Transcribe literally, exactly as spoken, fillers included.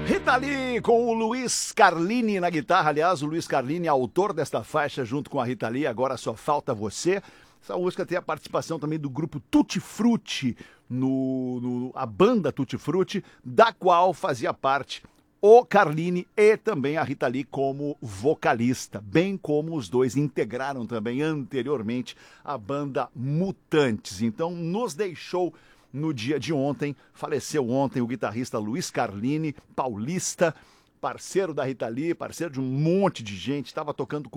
Rita Lee com o Luiz Carlini na guitarra. Aliás, o Luiz Carlini é autor desta faixa junto com a Rita Lee, Agora Só Falta Você. Essa música tem a participação também do grupo Tutti Frutti, no, no, a banda Tutti Frutti, da qual fazia parte o Carlini e também a Rita Lee como vocalista, bem como os dois integraram também anteriormente a banda Mutantes. Então nos deixou no dia de ontem, faleceu ontem o guitarrista Luiz Carlini, paulista, parceiro da Rita Lee, parceiro de um monte de gente, estava tocando com